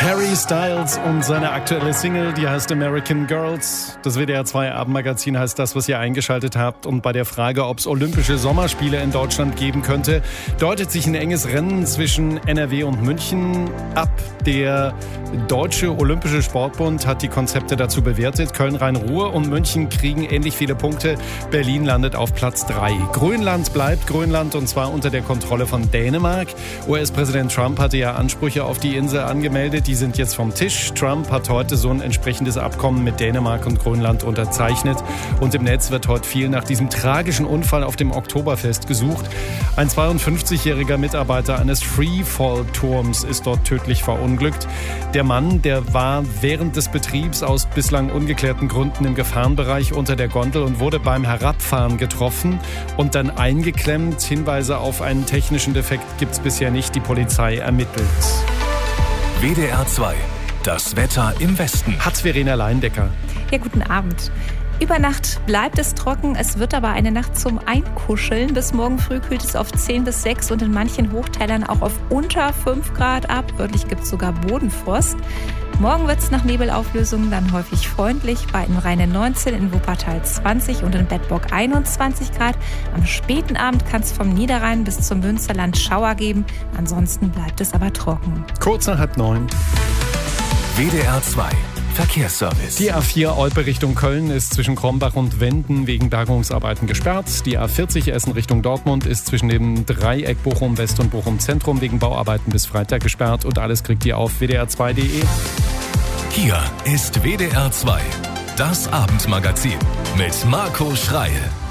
Harry Styles und seine aktuelle Single, die heißt American Girls. Das WDR 2 Abendmagazin heißt das, was ihr eingeschaltet habt. Und bei der Frage, ob es Olympische Sommerspiele in Deutschland geben könnte, deutet sich ein enges Rennen zwischen NRW und München ab. Der Deutsche Olympische Sportbund hat die Konzepte dazu bewertet. Köln-Rhein-Ruhr und München kriegen ähnlich viele Punkte. Berlin landet auf Platz 3. Grönland bleibt Grönland, und zwar unter der Kontrolle von Dänemark. US-Präsident Trump hatte ja Ansprüche auf die Insel angemeldet. Die sind jetzt vom Tisch. Trump hat heute so ein entsprechendes Abkommen mit Dänemark und Grönland unterzeichnet. Und im Netz wird heute viel nach diesem tragischen Unfall auf dem Oktoberfest gesucht. Ein 52-jähriger Mitarbeiter eines Freefall-Turms ist dort tödlich verunglückt. Der Mann, der war während des Betriebs aus bislang ungeklärten Gründen im Gefahrenbereich unter der Gondel und wurde beim Herabfahren getroffen und dann eingeklemmt. Hinweise auf einen technischen Defekt gibt es bisher nicht. Die Polizei ermittelt. WDR 2, das Wetter im Westen. Hat Verena Leindecker. Ja, guten Abend. Über Nacht bleibt es trocken, es wird aber eine Nacht zum Einkuscheln. Bis morgen früh kühlt es auf 10 bis 6 und in manchen Hochtälern auch auf unter 5 Grad ab. Örtlich gibt es sogar Bodenfrost. Morgen wird es nach Nebelauflösungen dann häufig freundlich. Bei im Rheine 19, in Wuppertal 20 und in Bedburg 21 Grad. Am späten Abend kann es vom Niederrhein bis zum Münsterland Schauer geben. Ansonsten bleibt es aber trocken. Kurz nach 8:30. WDR 2. Verkehrsservice. Die A4 Olpe Richtung Köln ist zwischen Krombach und Wenden wegen Bergungsarbeiten gesperrt. Die A40 Essen Richtung Dortmund ist zwischen dem Dreieck Bochum West und Bochum Zentrum wegen Bauarbeiten bis Freitag gesperrt. Und alles kriegt ihr auf wdr2.de. Hier ist WDR 2, das Abendmagazin mit Marco Schreil.